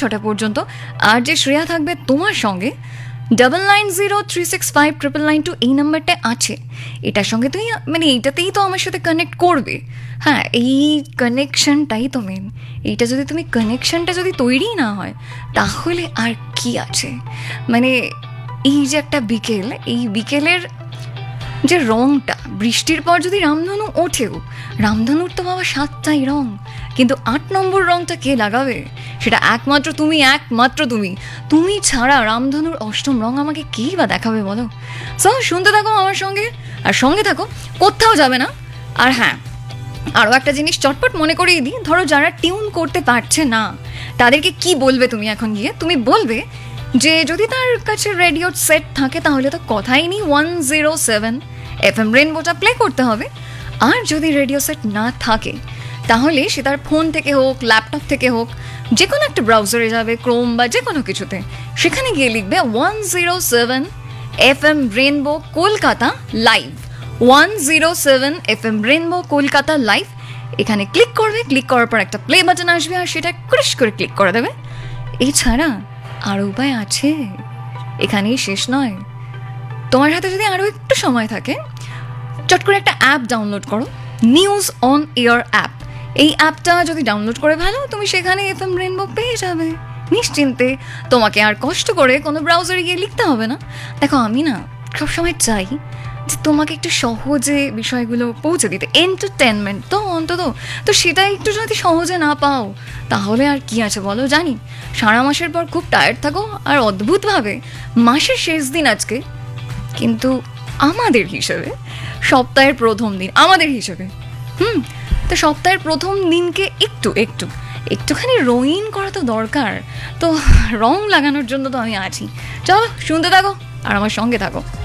6টা পর্যন্ত। আর যে শ্রেয়া থাকবে তোমার সঙ্গে 9903659992 এই নাম্বারটা আছে, এটার সঙ্গে তুই মানে এইটাতেই তো আমার সাথে কানেক্ট করবে। হ্যাঁ, এই কানেকশনটাই তো মেন। এইটা যদি তুমি কানেকশনটা যদি তৈরি না হয় তাহলে আর কি আছে। মানে এই যে একটা বিকেল, এই বিকেলের যে রংটা, বৃষ্টির পর যদি রামধনু ওঠেও, রামধনুর তো বাবা 7টাই রং, কিন্তু 8 নম্বর রংটা কে লাগাবে সেটা একমাত্র তুমি, একমাত্র তুমি। তুমি ছাড়া রামধনুর 8ম রং আমাকে কেই বা দেখাবে বলো। সো শুনতে থাকো আমার সঙ্গে, আর সঙ্গে থাকো, কোথাও যাবে না। আর হ্যাঁ, আরও একটা জিনিস চটপট মনে করিয়ে দিই, ধরো যারা টিউন করতে পারছে না তাদেরকে কি বলবে তুমি এখন গিয়ে? তুমি বলবে যে যদি তার কাছে রেডিও সেট থাকে তাহলে তো কথাই নেই, 107 FM রেনবোটা প্লে করতে হবে। আর যদি রেডিও সেট না থাকে তাহলে সে তার ফোন থেকে হোক, ল্যাপটপ থেকে হোক, যে কোনো একটা ব্রাউজারে যাবে, ক্রোম বা যে কোনো কিছুতে, সেখানে গিয়ে লিখবে 107 FM rainbow Kolkata live, 107 FM rainbow Kolkata live. এখানে ক্লিক করবে, ক্লিক করার পর একটা প্লে বাটন আসবে আর সেটা ক্রিশ করে ক্লিক করে দেবে। এছাড়া আরও উপায় আছে, এখানেই শেষ নয়। তোমার হাতে যদি আরও একটু সময় থাকে, চট করে একটা অ্যাপ ডাউনলোড করো, নিউজ অন এয়ার অ্যাপ। এই অ্যাপটা যদি ডাউনলোড করে ভালো, তুমি সেখানে FM রেনবো পেয়ে যাবে নিশ্চিন্তে। তোমাকে আর কষ্ট করে কোনো ব্রাউজারে গিয়ে লিখতে হবে না। দেখো, আমি না সবসময় চাই যে তোমাকে একটু সহজে বিষয়গুলো পৌঁছে দিতে, এন্টারটেনমেন্ট তো অন্তত। তো সেটা একটু যদি সহজে না পাও তাহলে আর কি আছে বলো। জানি সারা মাসের পর খুব টায়ার্ড থাকো আর অদ্ভুতভাবে মাসের শেষ দিন আজকে, কিন্তু আমাদের হিসেবে সপ্তাহের প্রথম দিন, আমাদের হিসেবে তো সপ্তাহের প্রথম দিনকে একটুখানি রঙিন করা তো দরকার। তো রং লাগানোর জন্য তো আমি আছি। চলো শুনতে থাকো আর আমার সঙ্গে থাকো।